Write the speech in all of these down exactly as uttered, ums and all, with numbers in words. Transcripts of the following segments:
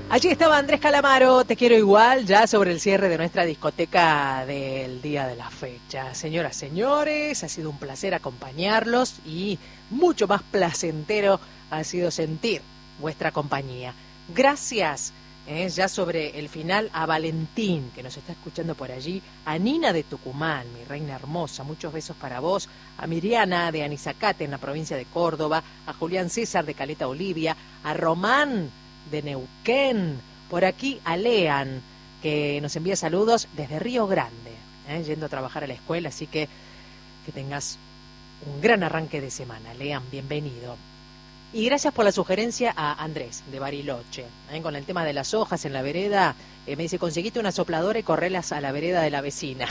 Allí estaba Andrés Calamaro, Te quiero igual, ya sobre el cierre de nuestra discoteca del día de la fecha. Señoras, señores, ha sido un placer acompañarlos y mucho más placentero ha sido sentir vuestra compañía. Gracias, eh, ya sobre el final, a Valentín, que nos está escuchando por allí, a Nina de Tucumán, mi reina hermosa, muchos besos para vos, a Miriana de Anizacate, en la provincia de Córdoba, a Julián César de Caleta Olivia, a Román de Neuquén, por aquí a Lean, que nos envía saludos desde Río Grande, ¿eh? yendo a trabajar a la escuela, así que que tengas un gran arranque de semana. Lean, bienvenido. Y gracias por la sugerencia a Andrés de Bariloche, ¿eh? con el tema de las hojas en la vereda, eh, me dice, conseguite una sopladora y correlas a la vereda de la vecina.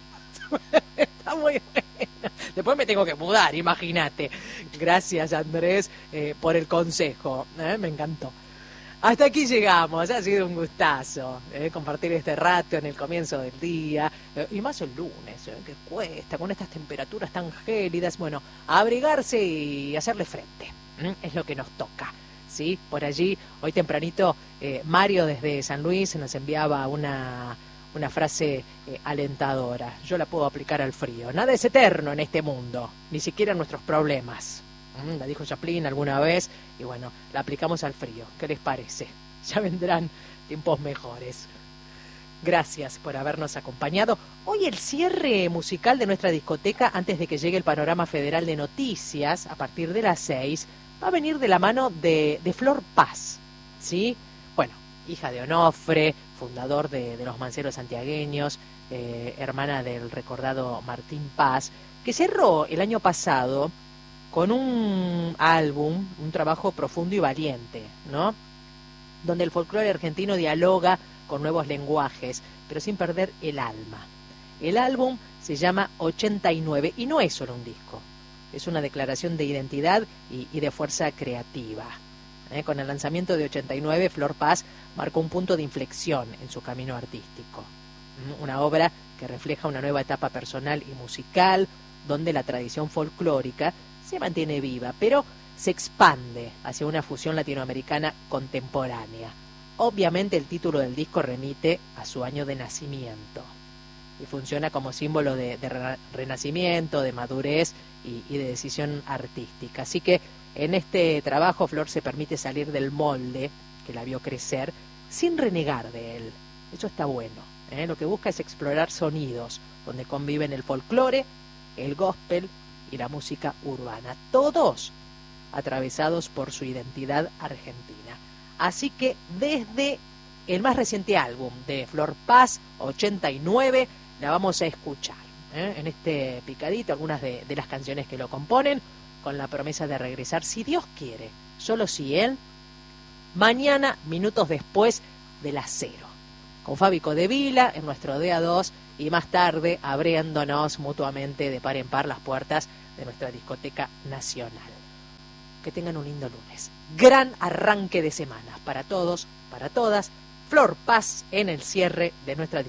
Está muy bueno. Después me tengo que mudar, imagínate. Gracias, Andrés, eh, por el consejo, ¿eh? me encantó. Hasta aquí llegamos, ha sido un gustazo eh, compartir este rato en el comienzo del día, eh, y más el lunes, eh, que cuesta, con estas temperaturas tan gélidas, bueno, a abrigarse y hacerle frente, ¿eh? es lo que nos toca, ¿sí? Por allí, hoy tempranito, eh, Mario desde San Luis nos enviaba una, una frase eh, alentadora, yo la puedo aplicar al frío, nada es eterno en este mundo, ni siquiera nuestros problemas. La dijo Chaplin alguna vez y bueno, la aplicamos al frío. ¿Qué les parece? Ya vendrán tiempos mejores. Gracias por habernos acompañado. Hoy el cierre musical de nuestra discoteca, antes de que llegue el panorama federal de noticias, a partir de las seis, va a venir de la mano de, de Flor Paz, ¿sí? Bueno, hija de Onofre, fundador de, de los Manceros Santiagueños, eh, hermana del recordado Martín Paz, que cerró el año pasado con un álbum, un trabajo profundo y valiente, ¿no? Donde el folclore argentino dialoga con nuevos lenguajes, pero sin perder el alma. El álbum se llama ochenta y nueve y no es solo un disco, es una declaración de identidad y, y de fuerza creativa. ¿Eh? Con el lanzamiento de ochenta y nueve, Flor Paz marcó un punto de inflexión en su camino artístico. Una obra que refleja una nueva etapa personal y musical, donde la tradición folclórica se mantiene viva, pero se expande hacia una fusión latinoamericana contemporánea. Obviamente el título del disco remite a su año de nacimiento y funciona como símbolo de, de re renacimiento, de madurez y, y de decisión artística. Así que en este trabajo Flor se permite salir del molde que la vio crecer sin renegar de él. Eso está bueno, ¿eh? Lo que busca es explorar sonidos donde conviven el folclore, el gospel y la música urbana, todos atravesados por su identidad argentina. Así que desde el más reciente álbum de Flor Paz, ochenta y nueve, la vamos a escuchar, ¿eh? en este picadito, algunas de, de las canciones que lo componen, con la promesa de regresar, si Dios quiere, solo si Él, mañana, minutos después de las cero, con Fabi Codevila en nuestro D A dos, y más tarde abriéndonos mutuamente de par en par las puertas de nuestra discoteca nacional. Que tengan un lindo lunes. Gran arranque de semana para todos, para todas. Flor Paz en el cierre de nuestra discoteca.